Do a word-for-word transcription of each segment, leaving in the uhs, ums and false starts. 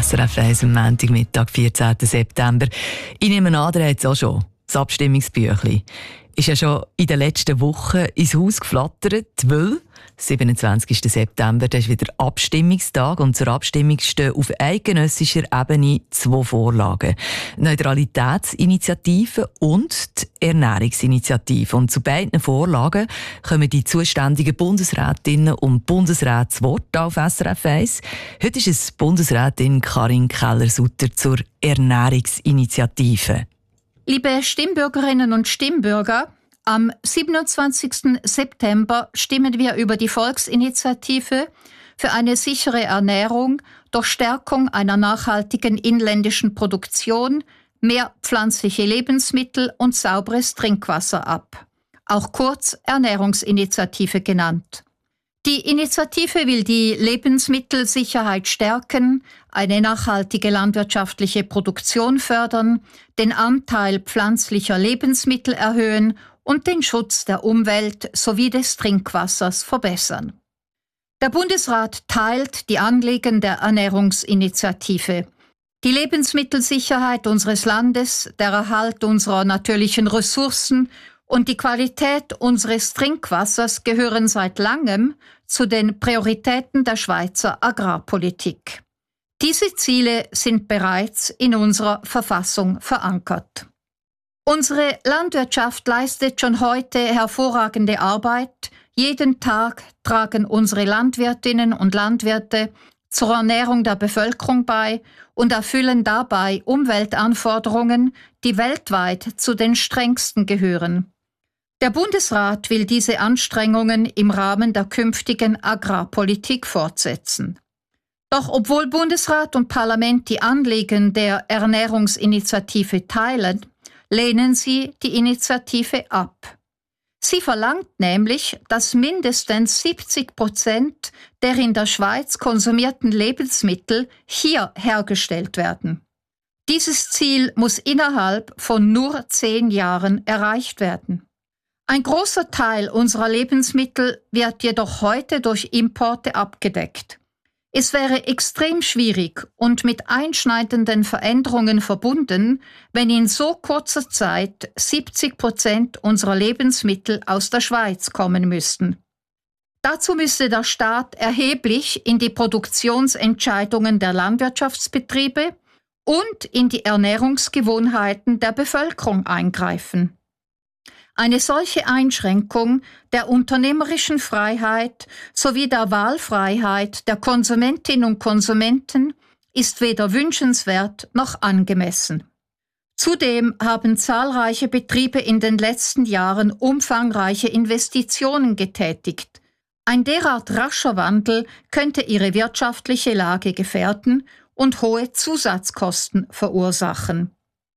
S R F eins am Montagmittag, vierzehnten September. Ich nehme an, ihr habt es auch schon. Das Abstimmungsbüchlein ist ja schon in den letzten Wochen ins Haus geflattert, weil siebenundzwanzigsten September, das ist wieder Abstimmungstag und zur Abstimmung stehen auf eidgenössischer Ebene zwei Vorlagen. Die Neutralitätsinitiative und die Ernährungsinitiative. Und zu beiden Vorlagen kommen die zuständigen Bundesrätinnen und Bundesräte zu Wort auf S R F eins. Heute ist es Bundesrätin Karin Keller-Sutter zur Ernährungsinitiative. Liebe Stimmbürgerinnen und Stimmbürger, am siebenundzwanzigsten September stimmen wir über die Volksinitiative für eine sichere Ernährung durch Stärkung einer nachhaltigen inländischen Produktion, mehr pflanzliche Lebensmittel und sauberes Trinkwasser ab, auch kurz Ernährungsinitiative genannt. Die Initiative will die Lebensmittelsicherheit stärken, eine nachhaltige landwirtschaftliche Produktion fördern, den Anteil pflanzlicher Lebensmittel erhöhen und den Schutz der Umwelt sowie des Trinkwassers verbessern. Der Bundesrat teilt die Anliegen der Ernährungsinitiative. Die Lebensmittelsicherheit unseres Landes, der Erhalt unserer natürlichen Ressourcen und die Qualität unseres Trinkwassers gehören seit langem zu den Prioritäten der Schweizer Agrarpolitik. Diese Ziele sind bereits in unserer Verfassung verankert. Unsere Landwirtschaft leistet schon heute hervorragende Arbeit. Jeden Tag tragen unsere Landwirtinnen und Landwirte zur Ernährung der Bevölkerung bei und erfüllen dabei Umweltanforderungen, die weltweit zu den strengsten gehören. Der Bundesrat will diese Anstrengungen im Rahmen der künftigen Agrarpolitik fortsetzen. Doch obwohl Bundesrat und Parlament die Anliegen der Ernährungsinitiative teilen, lehnen sie die Initiative ab. Sie verlangt nämlich, dass mindestens siebzig Prozent der in der Schweiz konsumierten Lebensmittel hier hergestellt werden. Dieses Ziel muss innerhalb von nur zehn Jahren erreicht werden. Ein großer Teil unserer Lebensmittel wird jedoch heute durch Importe abgedeckt. Es wäre extrem schwierig und mit einschneidenden Veränderungen verbunden, wenn in so kurzer Zeit siebzig Prozent unserer Lebensmittel aus der Schweiz kommen müssten. Dazu müsste der Staat erheblich in die Produktionsentscheidungen der Landwirtschaftsbetriebe und in die Ernährungsgewohnheiten der Bevölkerung eingreifen. Eine solche Einschränkung der unternehmerischen Freiheit sowie der Wahlfreiheit der Konsumentinnen und Konsumenten ist weder wünschenswert noch angemessen. Zudem haben zahlreiche Betriebe in den letzten Jahren umfangreiche Investitionen getätigt. Ein derart rascher Wandel könnte ihre wirtschaftliche Lage gefährden und hohe Zusatzkosten verursachen.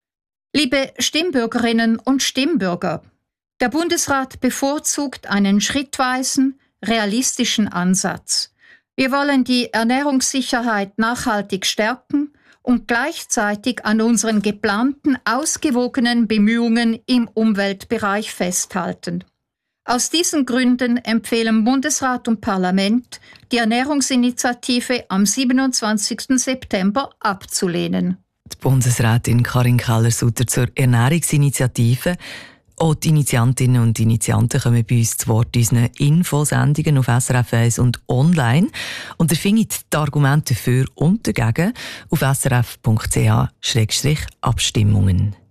Liebe Stimmbürgerinnen und Stimmbürger, der Bundesrat bevorzugt einen schrittweisen, realistischen Ansatz. Wir wollen die Ernährungssicherheit nachhaltig stärken und gleichzeitig an unseren geplanten, ausgewogenen Bemühungen im Umweltbereich festhalten. Aus diesen Gründen empfehlen Bundesrat und Parlament, die Ernährungsinitiative am siebenundzwanzigsten September abzulehnen. Die Bundesrätin Karin Keller-Sutter zur Ernährungsinitiative. Auch die Initiantinnen und Initianten kommen bei uns zu Wort in unseren Infosendungen auf S R F eins und online. Und ihr findet die Argumente dafür und dagegen auf s r f punkt c h Abstimmungen.